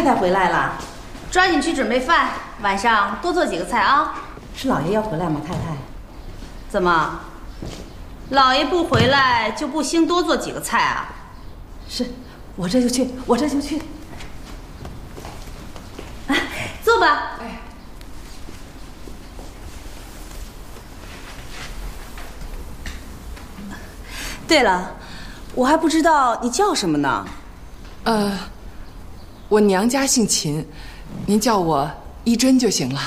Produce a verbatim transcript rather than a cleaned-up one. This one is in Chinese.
太回来了， 抓紧去准备饭，晚上多做几个菜啊。 是老爷要回来吗？太太， 怎么，老爷不回来就不兴多做几个菜啊？ 是，我这就去，我这就去。 啊，坐吧。 哎。 对了，我还不知道你叫什么呢。 呃，我娘家姓秦，您叫我一真就行了。